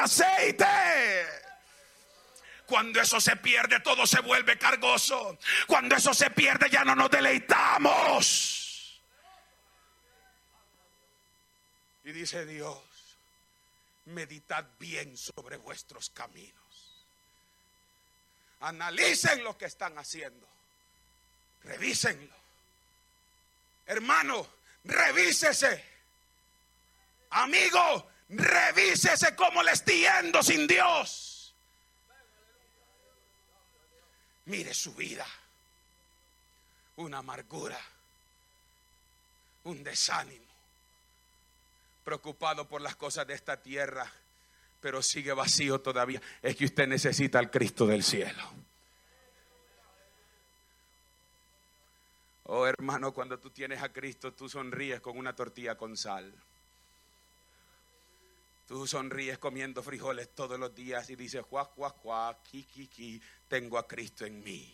aceite. Cuando eso se pierde, todo se vuelve cargoso. Cuando eso se pierde, ya no nos deleitamos. Y dice Dios: meditad bien sobre vuestros caminos. Analicen lo que están haciendo. Revísenlo. Hermano, revísese. Amigo, revísese cómo le está yendo sin Dios. Mire su vida. Una amargura, un desánimo, preocupado por las cosas de esta tierra, pero sigue vacío todavía. Es que usted necesita al Cristo del cielo. Oh, hermano, cuando tú tienes a Cristo, tú sonríes con una tortilla con sal. Tú sonríes comiendo frijoles todos los días y dices: juá, juá, juá, qui, qui, qui, tengo a Cristo en mí.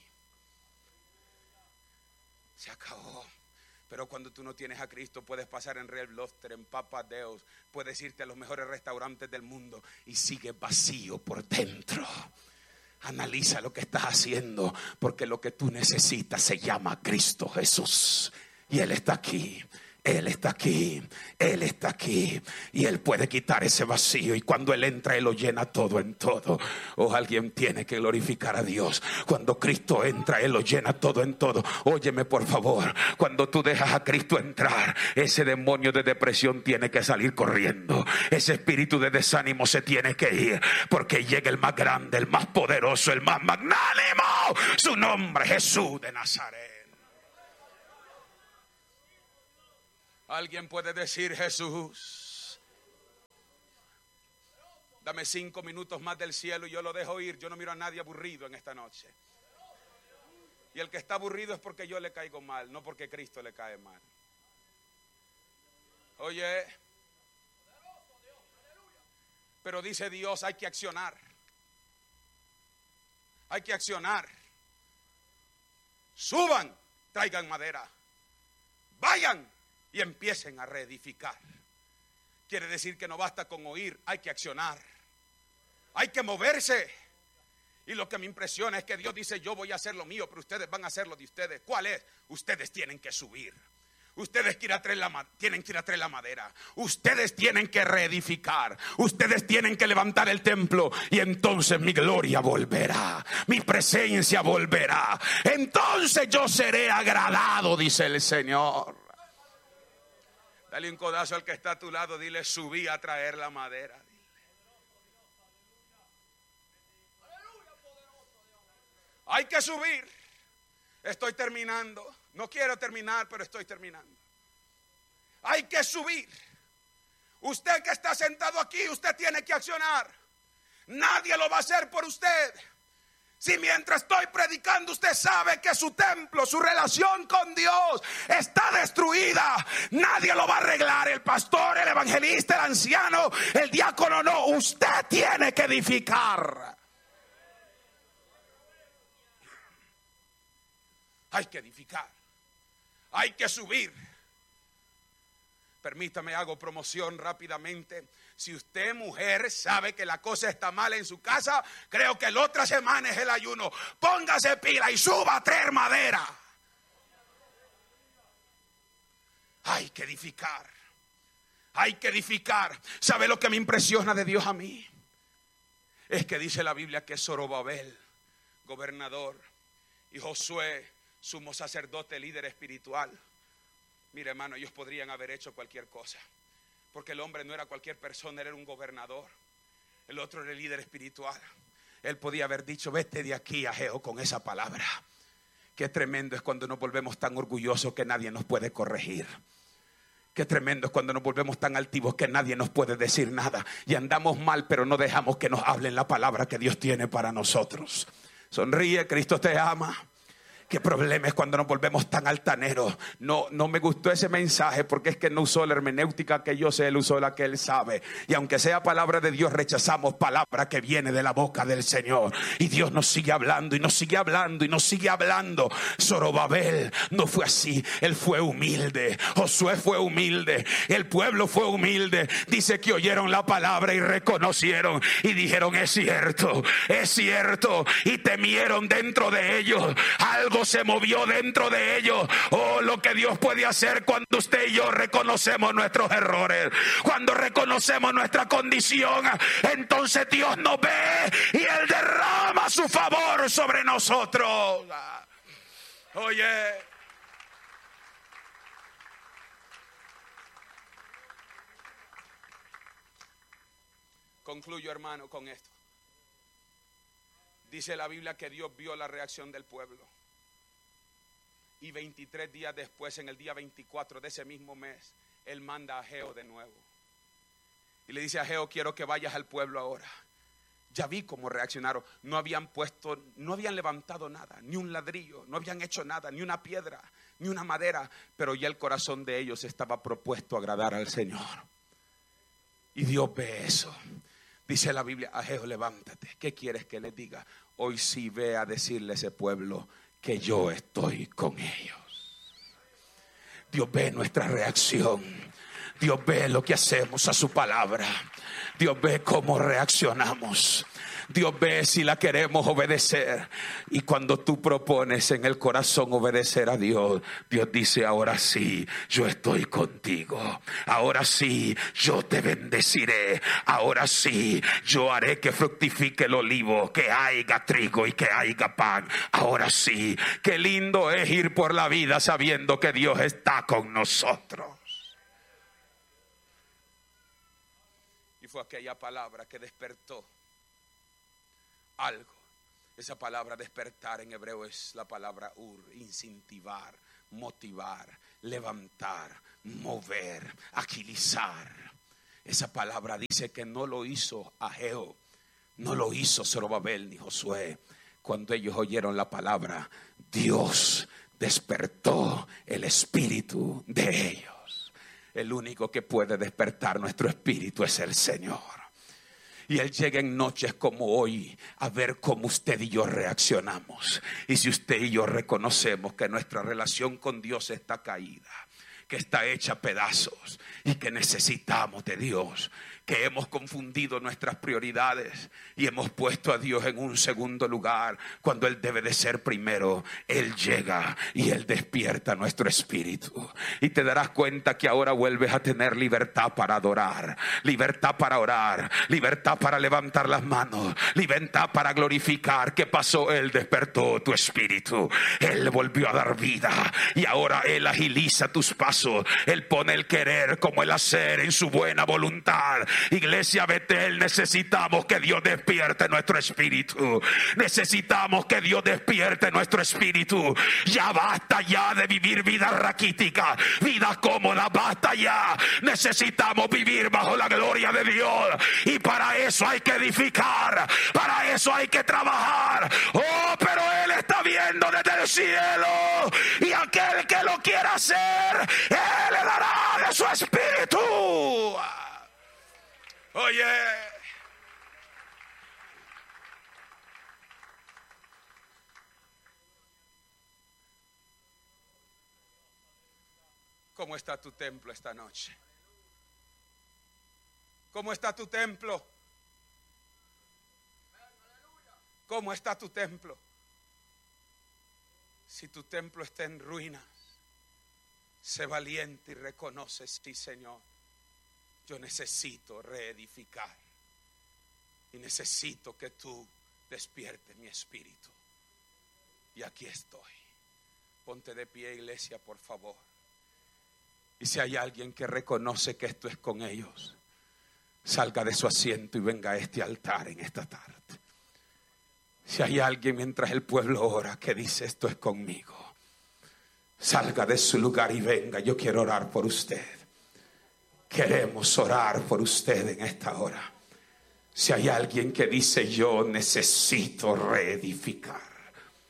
Se acabó. Pero cuando tú no tienes a Cristo, puedes pasar en Red Lobster, en Papa Deus, puedes irte a los mejores restaurantes del mundo y sigues vacío por dentro. Analiza lo que estás haciendo, porque lo que tú necesitas se llama Cristo Jesús. Y Él está aquí. Él está aquí, Él está aquí y Él puede quitar ese vacío, y cuando Él entra, Él lo llena todo en todo. Oh, alguien tiene que glorificar a Dios. Cuando Cristo entra, Él lo llena todo en todo. Óyeme por favor, cuando tú dejas a Cristo entrar, ese demonio de depresión tiene que salir corriendo. Ese espíritu de desánimo se tiene que ir, porque llega el más grande, el más poderoso, el más magnánimo. Su nombre es Jesús de Nazaret. Alguien puede decir: Jesús, dame 5 minutos más del cielo y yo lo dejo ir. Yo no miro a nadie aburrido en esta noche. Y el que está aburrido es porque yo le caigo mal, no porque Cristo le cae mal. Oye, pero dice Dios: hay que accionar. Hay que accionar. Suban, traigan madera. Vayan y empiecen a reedificar. Quiere decir que no basta con oír, hay que accionar. Hay que moverse. Y lo que me impresiona es que Dios dice: yo voy a hacer lo mío, pero ustedes van a hacer lo de ustedes. ¿Cuál es? Ustedes tienen que subir. Ustedes tienen que ir a traer la madera. Ustedes tienen que reedificar. Ustedes tienen que levantar el templo. Y entonces mi gloria volverá. Mi presencia volverá. Entonces yo seré agradado, dice el Señor. Dale un codazo al que está a tu lado. Dile: subí a traer la madera. Dile. Hay que subir. Estoy terminando. No quiero terminar, pero estoy terminando. Hay que subir. Usted que está sentado aquí, usted tiene que accionar. Nadie lo va a hacer por usted. Si mientras estoy predicando usted sabe que su templo, su relación con Dios está destruida, nadie lo va a arreglar. El pastor, el evangelista, el anciano, el diácono, no. Usted tiene que edificar. Hay que edificar. Hay que subir. Permítame, hago promoción rápidamente. Si usted, mujer, sabe que la cosa está mal en su casa, creo que la otra semana es el ayuno. Póngase pila y suba a traer madera. Hay que edificar. Hay que edificar. ¿Sabe lo que me impresiona de Dios a mí? Es que dice la Biblia que Zorobabel, gobernador, y Josué, sumo sacerdote, líder espiritual. Mire, hermano, ellos podrían haber hecho cualquier cosa. Porque el hombre no era cualquier persona, él era un gobernador. El otro era el líder espiritual. Él podía haber dicho: vete de aquí, Ageo, con esa palabra. Qué tremendo es cuando nos volvemos tan orgullosos que nadie nos puede corregir. Qué tremendo es cuando nos volvemos tan altivos que nadie nos puede decir nada. Y andamos mal, pero no dejamos que nos hablen la palabra que Dios tiene para nosotros. Sonríe, Cristo te ama. Qué problema es cuando nos volvemos tan altaneros. No me gustó ese mensaje porque es que no usó la hermenéutica que yo sé, él usó la que él sabe. Y aunque sea palabra de Dios, rechazamos palabra que viene de la boca del Señor. Y Dios nos sigue hablando y nos sigue hablando y nos sigue hablando. Zorobabel no fue así, él fue humilde. Josué fue humilde, el pueblo fue humilde. Dice que oyeron la palabra y reconocieron y dijeron: es cierto, es cierto. Y temieron dentro de ellos. Algo se movió dentro de ellos. Oh, lo que Dios puede hacer cuando usted y yo reconocemos nuestros errores, cuando reconocemos nuestra condición, entonces Dios nos ve y Él derrama su favor sobre nosotros. Oye, concluyo, hermano, con esto. Dice la Biblia que Dios vio la reacción del pueblo. Y 23 días después, en el día 24 de ese mismo mes, Él manda a Ageo de nuevo. Y le dice a Ageo: quiero que vayas al pueblo ahora. Ya vi cómo reaccionaron. No habían levantado nada, ni un ladrillo, no habían hecho nada, ni una piedra, ni una madera. Pero ya el corazón de ellos estaba propuesto a agradar al Señor. Y Dios ve eso. Dice la Biblia: Ageo, levántate. ¿Qué quieres que les diga? Hoy sí ve a decirle a ese pueblo que yo estoy con ellos. Dios ve nuestra reacción. Dios ve lo que hacemos a su palabra. Dios ve cómo reaccionamos. Dios ve si la queremos obedecer. Y cuando tú propones en el corazón obedecer a Dios, Dios dice: ahora sí, yo estoy contigo. Ahora sí, yo te bendeciré. Ahora sí, yo haré que fructifique el olivo, que haya trigo y que haya pan. Ahora sí, qué lindo es ir por la vida sabiendo que Dios está con nosotros. Y fue aquella palabra que despertó algo. Esa palabra despertar en hebreo es la palabra incentivar, motivar, levantar, mover, agilizar. Esa palabra dice que no lo hizo Ageo, no lo hizo Zorobabel ni Josué. Cuando ellos oyeron la palabra, Dios despertó el espíritu de ellos. El único que puede despertar nuestro espíritu es el Señor. Y Él llega en noches como hoy a ver cómo usted y yo reaccionamos. Y si usted y yo reconocemos que nuestra relación con Dios está caída, que está hecha a pedazos y que necesitamos de Dios, que hemos confundido nuestras prioridades y hemos puesto a Dios en un segundo lugar cuando Él debe de ser primero, Él llega y Él despierta nuestro espíritu. Y te darás cuenta que ahora vuelves a tener libertad para adorar, libertad para orar, libertad para levantar las manos, libertad para glorificar. ¿Qué pasó? Él despertó tu espíritu, Él volvió a dar vida y ahora Él agiliza tus pasos. Él pone el querer como el hacer en su buena voluntad. Iglesia Betel, necesitamos que Dios despierte nuestro espíritu. Necesitamos que Dios despierte nuestro espíritu. Ya basta ya de vivir vida raquítica, vida cómoda, basta ya. Necesitamos vivir bajo la gloria de Dios. Y para eso hay que edificar, para eso hay que trabajar. Oh, pero Él está viendo desde el cielo. Y aquel que lo quiera hacer, Él le dará de su espíritu. Oye, ¿cómo está tu templo esta noche? ¿Cómo está tu templo? ¿Cómo está tu templo? Si tu templo está en ruinas, sé valiente y reconoce: sí, Señor, yo necesito reedificar y necesito que tú despiertes mi espíritu. Y aquí estoy. Ponte de pie, iglesia, por favor. Y si hay alguien que reconoce que esto es con ellos, salga de su asiento y venga a este altar en esta tarde. Si hay alguien mientras el pueblo ora que dice: esto es conmigo, salga de su lugar y venga. Yo quiero orar por usted. Queremos orar por usted en esta hora. Si hay alguien que dice: yo necesito reedificar,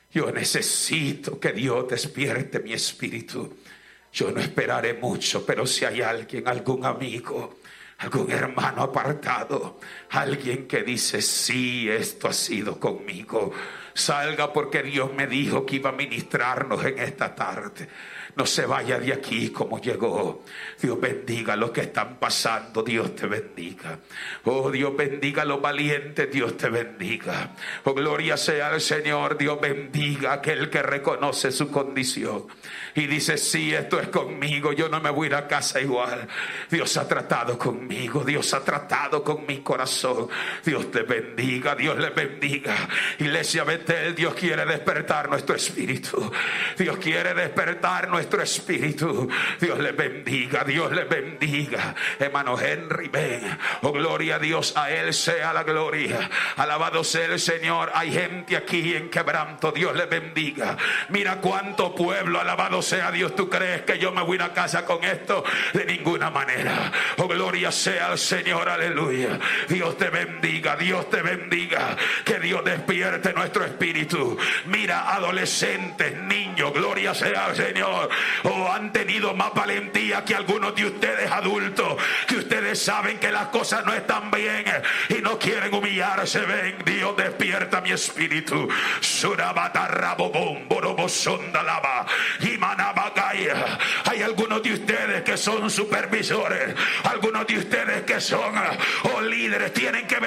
Yo necesito que Dios despierte mi espíritu. Yo no esperaré mucho, pero si hay alguien, algún amigo, algún hermano apartado, alguien que dice: sí, esto ha sido conmigo, salga, porque Dios me dijo que iba a ministrarnos en esta tarde. No se vaya de aquí como llegó. Dios bendiga a los que están pasando. Dios te bendiga. Oh, Dios bendiga a los valientes. Dios te bendiga. Oh, gloria sea al Señor. Dios bendiga a aquel que reconoce su condición y dice: sí, esto es conmigo, yo no me voy a ir a casa igual. Dios ha tratado conmigo, Dios ha tratado con mi corazón. Dios te bendiga, Dios le bendiga. Iglesia Betel, Dios quiere despertar nuestro espíritu. Dios quiere despertar nuestro espíritu. Dios le bendiga, Dios le bendiga. Hermano Henry, ven. Oh, gloria a Dios, a Él sea la gloria. Alabado sea el Señor. Hay gente aquí en quebranto. Dios le bendiga. Mira cuánto pueblo, alabado sea Dios. ¿Tú crees que yo me voy a ir a casa con esto? De ninguna manera. Oh, gloria sea al Señor, aleluya. Dios te bendiga, Dios te bendiga. Que Dios despierte nuestro espíritu. Mira, adolescentes, niños, gloria sea al Señor. Oh, han tenido más valentía que algunos de ustedes adultos, que ustedes saben que las cosas no están bien y no quieren humillarse. Ven, Dios despierta mi espíritu. Hay algunos de ustedes que son supervisores, algunos de ustedes que son líderes, tienen que